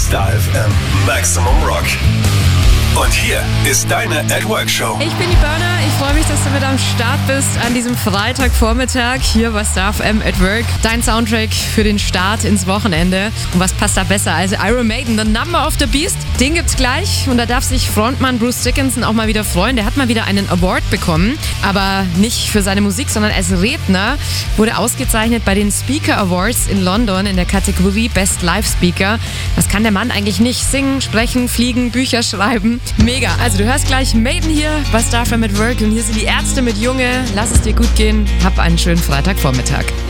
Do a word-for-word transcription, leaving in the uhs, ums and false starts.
Star F M Maximum Rock. Und hier ist deine At Work Show. Ich bin die Burner. Ich freue mich, dass du mit am Start bist an diesem Freitagvormittag hier bei Star F M at Work. Dein Soundtrack für den Start ins Wochenende. Und was passt da besser als Iron Maiden, The Number of the Beast? Den gibt's gleich und da darf sich Frontmann Bruce Dickinson auch mal wieder freuen. Der hat mal wieder einen Award bekommen, aber nicht für seine Musik, sondern als Redner wurde ausgezeichnet bei den Speaker Awards in London in der Kategorie Best Live Speaker. Das kann der Mann eigentlich nicht. Singen, sprechen, fliegen, Bücher schreiben. Mega. Also du hörst gleich Maiden hier bei Star F M at Work und hier sind die Ärzte mit Junge. Lass es dir gut gehen. Hab einen schönen Freitagvormittag.